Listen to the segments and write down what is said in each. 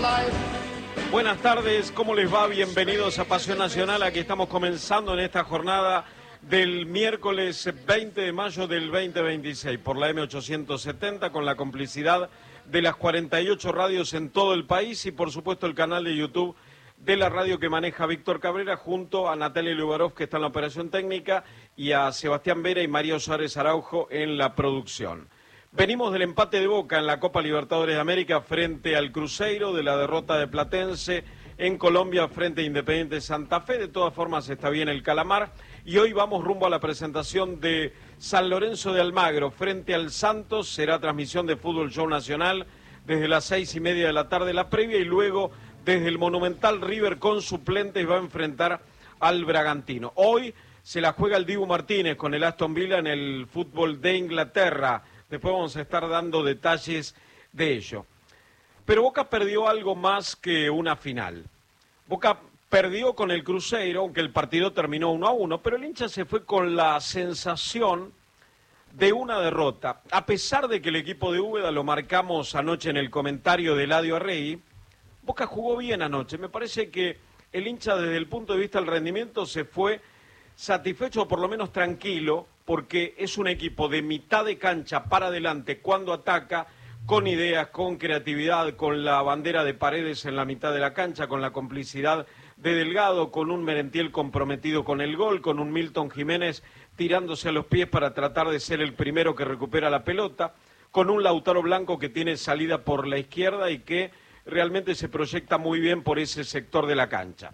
Buenas tardes, ¿cómo les va? Bienvenidos a Pasión Nacional. Aquí estamos comenzando en esta jornada del miércoles 20 de mayo del 2026 por la M870 con la complicidad de las 48 radios en todo el país y por supuesto el canal de YouTube de la radio que maneja Víctor Cabrera junto a Natalia Lubarov, que está en la operación técnica, y a Sebastián Vera y María Suárez Araujo en la producción. Venimos del empate de Boca en la Copa Libertadores de América frente al Cruzeiro, de la derrota de Platense en Colombia frente a Independiente Santa Fe. De todas formas está bien el calamar y hoy vamos rumbo a la presentación de San Lorenzo de Almagro frente al Santos. Será transmisión de Fútbol Show Nacional desde las 6:30 de la tarde la previa y luego desde el Monumental River con suplentes va a enfrentar al Bragantino. Hoy se la juega el Dibu Martínez con el Aston Villa en el fútbol de Inglaterra. Después vamos a estar dando detalles de ello. Pero Boca perdió algo más que una final. Boca perdió con el Cruzeiro, aunque el partido terminó 1-1, pero el hincha se fue con la sensación de una derrota. A pesar de que el equipo de Úbeda, lo marcamos anoche en el comentario de Eladio Arregui, Boca jugó bien anoche. Me parece que el hincha desde el punto de vista del rendimiento se fue satisfecho o por lo menos tranquilo, porque es un equipo de mitad de cancha para adelante cuando ataca, con ideas, con creatividad, con la bandera de Paredes en la mitad de la cancha, con la complicidad de Delgado, con un Merentiel comprometido con el gol, con un Milton Jiménez tirándose a los pies para tratar de ser el primero que recupera la pelota, con un Lautaro Blanco que tiene salida por la izquierda y que realmente se proyecta muy bien por ese sector de la cancha.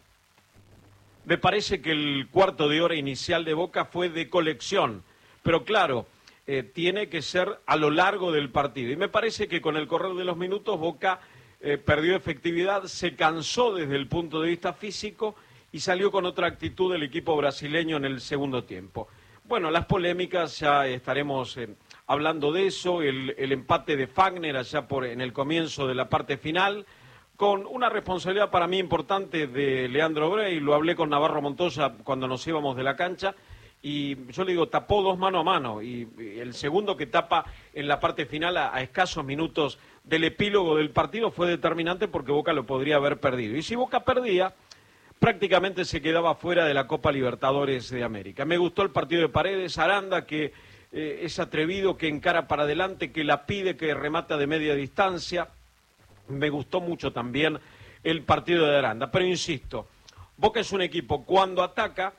Me parece que el cuarto de hora inicial de Boca fue de colección, pero claro, tiene que ser a lo largo del partido. Y me parece que con el correr de los minutos Boca perdió efectividad, se cansó desde el punto de vista físico y salió con otra actitud del equipo brasileño en el segundo tiempo. Bueno, las polémicas, ya estaremos hablando de eso, el empate de Fagner allá en el comienzo de la parte final, con una responsabilidad para mí importante de Leandro Brey. Lo hablé con Navarro Montoya cuando nos íbamos de la cancha y yo le digo, tapó dos mano a mano y el segundo que tapa en la parte final a escasos minutos del epílogo del partido fue determinante porque Boca lo podría haber perdido. Y si Boca perdía, prácticamente se quedaba fuera de la Copa Libertadores de América. Me gustó el partido de Paredes, Aranda, que es atrevido, que encara para adelante, que la pide, que remata de media distancia. Me gustó mucho también el partido de Aranda, pero insisto, Boca es un equipo cuando ataca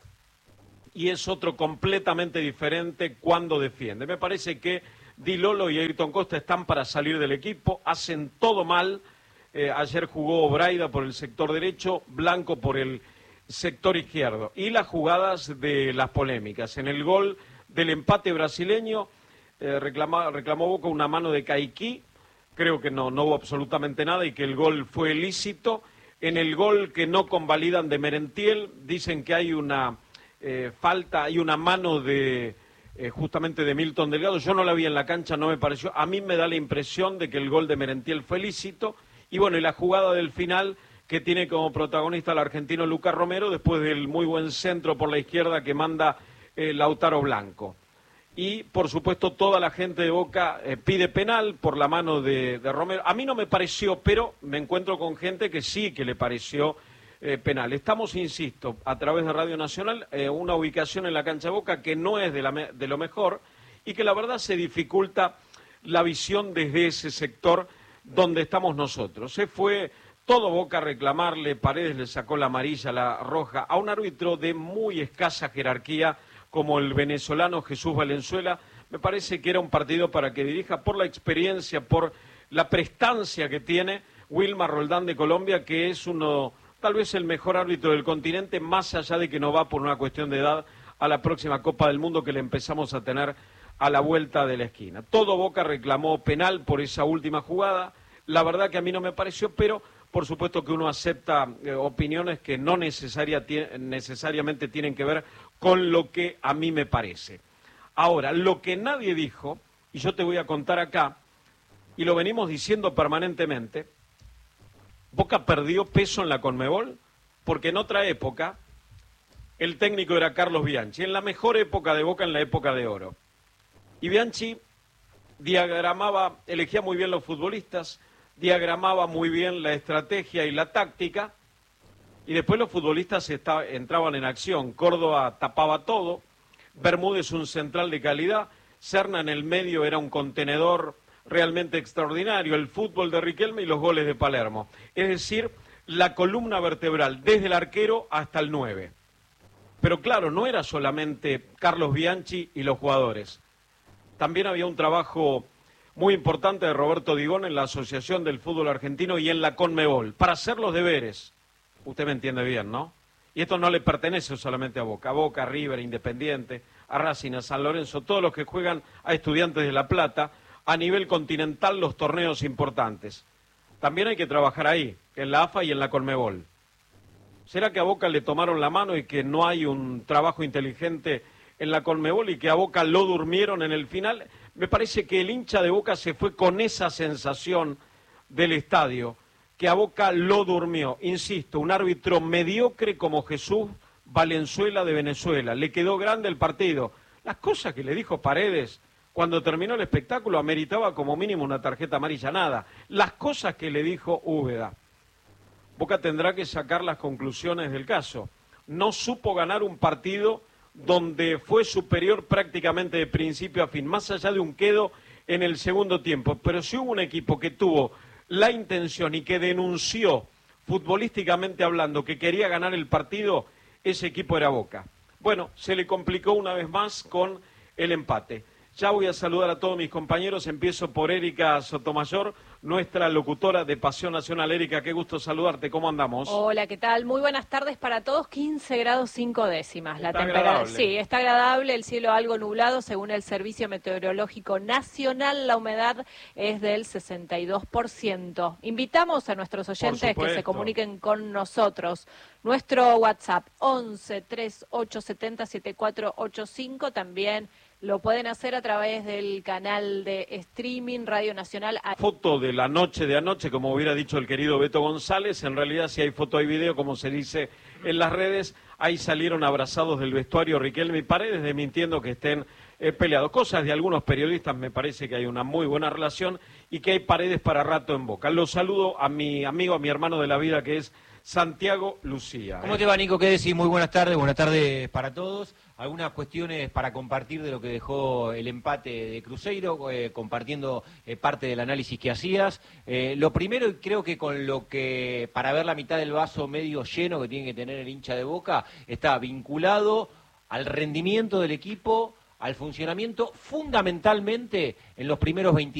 y es otro completamente diferente cuando defiende. Me parece que Di Lolo y Ayrton Costa están para salir del equipo, hacen todo mal. Ayer jugó Braida por el sector derecho, Blanco por el sector izquierdo. Y las jugadas de las polémicas. En el gol del empate brasileño reclamó Boca una mano de Caiquí. Creo que no hubo absolutamente nada y que el gol fue lícito. En el gol que no convalidan de Merentiel, dicen que hay una falta, hay una mano de justamente de Milton Delgado. Yo no la vi en la cancha, no me pareció. A mí me da la impresión de que el gol de Merentiel fue lícito. Y bueno, y la jugada del final que tiene como protagonista al argentino Lucas Romero después del muy buen centro por la izquierda que manda Lautaro Blanco. Y, por supuesto, toda la gente de Boca pide penal por la mano de Romero. A mí no me pareció, pero me encuentro con gente que sí que le pareció penal. Estamos, insisto, a través de Radio Nacional, una ubicación en la cancha de Boca que no es de lo mejor y que la verdad se dificulta la visión desde ese sector donde estamos nosotros. Se fue todo Boca a reclamarle, Paredes le sacó la amarilla, la roja, a un árbitro de muy escasa jerarquía como el venezolano Jesús Valenzuela. Me parece que era un partido para que dirija por la experiencia, por la prestancia que tiene Wilmar Roldán de Colombia, que es tal vez el mejor árbitro del continente, más allá de que no va por una cuestión de edad a la próxima Copa del Mundo que le empezamos a tener a la vuelta de la esquina. Todo Boca reclamó penal por esa última jugada. La verdad que a mí no me pareció, pero por supuesto que uno acepta opiniones que no necesariamente tienen que ver con lo que a mí me parece. Ahora, lo que nadie dijo, y yo te voy a contar acá, y lo venimos diciendo permanentemente, Boca perdió peso en la Conmebol, porque en otra época el técnico era Carlos Bianchi, en la mejor época de Boca, en la época de oro. Y Bianchi diagramaba, elegía muy bien los futbolistas, diagramaba muy bien la estrategia y la táctica, y después los futbolistas entraban en acción. Córdoba tapaba todo, Bermúdez un central de calidad, Serna en el medio era un contenedor realmente extraordinario, el fútbol de Riquelme y los goles de Palermo. Es decir, la columna vertebral, desde el arquero hasta el 9. Pero claro, no era solamente Carlos Bianchi y los jugadores. También había un trabajo muy importante de Roberto Digón en la Asociación del Fútbol Argentino y en la Conmebol, para hacer los deberes. Usted me entiende bien, ¿no? Y esto no le pertenece solamente a Boca, River, Independiente, a Racing, a San Lorenzo, todos los que juegan a Estudiantes de La Plata, a nivel continental los torneos importantes. También hay que trabajar ahí, en la AFA y en la Conmebol. ¿Será que a Boca le tomaron la mano y que no hay un trabajo inteligente en la Conmebol y que a Boca lo durmieron en el final? Me parece que el hincha de Boca se fue con esa sensación del estadio, que a Boca lo durmió. Insisto, un árbitro mediocre como Jesús Valenzuela de Venezuela. Le quedó grande el partido. Las cosas que le dijo Paredes cuando terminó el espectáculo ameritaba como mínimo una tarjeta amarilla, nada. Las cosas que le dijo Úbeda. Boca tendrá que sacar las conclusiones del caso. No supo ganar un partido donde fue superior prácticamente de principio a fin, más allá de un quedo en el segundo tiempo. Pero si hubo un equipo que tuvo la intención y que denunció, futbolísticamente hablando, que quería ganar el partido, ese equipo era Boca. Bueno, se le complicó una vez más con el empate. Ya voy a saludar a todos mis compañeros, empiezo por Erika Sotomayor, nuestra locutora de Pasión Nacional. Erika, qué gusto saludarte, ¿cómo andamos? Hola, ¿qué tal? Muy buenas tardes para todos, 15 grados 5 décimas. La temperatura. Sí, está agradable, el cielo algo nublado, según el Servicio Meteorológico Nacional, la humedad es del 62%. Invitamos a nuestros oyentes que se comuniquen con nosotros. Nuestro WhatsApp, 11 3870 7485, también lo pueden hacer a través del canal de streaming Radio Nacional. Foto de la noche de anoche, como hubiera dicho el querido Beto González. En realidad, si hay foto hay video, como se dice en las redes. Ahí salieron abrazados del vestuario Riquelme y Paredes, desmintiendo que estén peleados. Cosas de algunos periodistas, me parece que hay una muy buena relación y que hay Paredes para rato en Boca. Los saludo a mi amigo, a mi hermano de la vida, que es Santiago Lucía. ¿Cómo te va, Nico? ¿Qué decís? Muy buenas tardes para todos. Algunas cuestiones para compartir de lo que dejó el empate de Cruzeiro, compartiendo parte del análisis que hacías. Lo primero, y creo que con lo que, para ver la mitad del vaso medio lleno que tiene que tener el hincha de Boca, está vinculado al rendimiento del equipo, al funcionamiento, fundamentalmente en los primeros 20